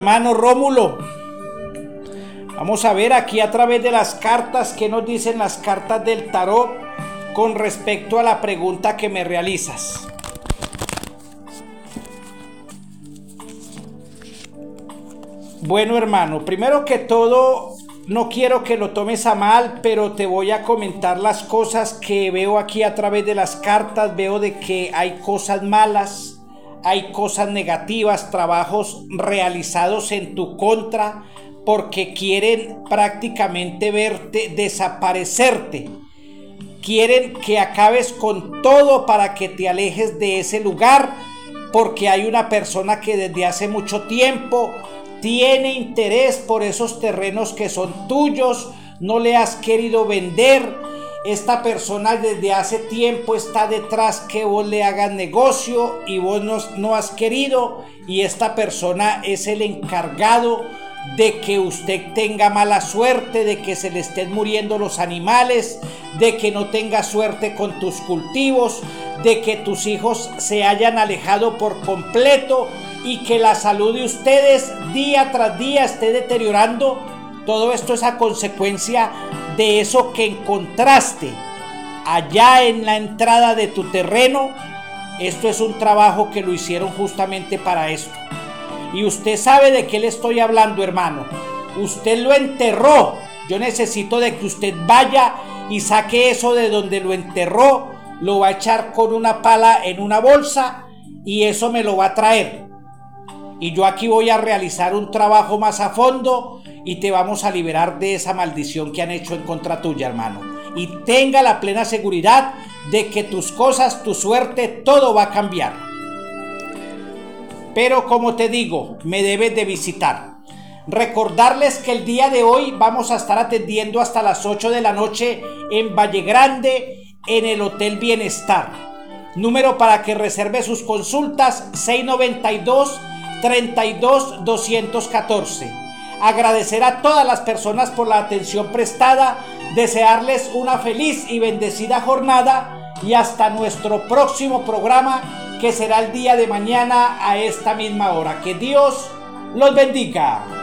Hermano Rómulo, vamos a ver aquí a través de las cartas qué nos dicen las cartas del tarot con respecto a la pregunta que me realizas. Bueno, hermano, primero que todo, no quiero que lo tomes a mal, pero te voy a comentar las cosas que veo aquí a través de las cartas. Veo de que hay cosas malas, hay cosas negativas, trabajos realizados en tu contra, porque quieren prácticamente verte desaparecerte. Quieren que acabes con todo para que te alejes de ese lugar, porque hay una persona que desde hace mucho tiempo tiene interés por esos terrenos que son tuyos, no le has querido vender. Esta persona desde hace tiempo está detrás que vos le hagas negocio y vos no has querido, y esta persona es el encargado de que usted tenga mala suerte, de que se le estén muriendo los animales, de que no tenga suerte con tus cultivos, de que tus hijos se hayan alejado por completo y que la salud de ustedes día tras día esté deteriorando. Todo esto es a consecuencia de eso que encontraste allá en la entrada de tu terreno. Esto es un trabajo que lo hicieron justamente para esto. Y usted sabe de qué le estoy hablando, hermano. Usted lo enterró. Yo necesito de que usted vaya y saque eso de donde lo enterró. Lo va a echar con una pala en una bolsa y eso me lo va a traer. Y yo aquí voy a realizar un trabajo más a fondo y te vamos a liberar de esa maldición que han hecho en contra tuya, hermano. Y tenga la plena seguridad de que tus cosas, tu suerte, todo va a cambiar. Pero como te digo, me debes de visitar. Recordarles que el día de hoy vamos a estar atendiendo hasta las 8 de la noche en Valle Grande, en el Hotel Bienestar. Número para que reserve sus consultas: 692-32-214. Agradecer a todas las personas por la atención prestada, desearles una feliz y bendecida jornada y hasta nuestro próximo programa, que será el día de mañana a esta misma hora. Que Dios los bendiga.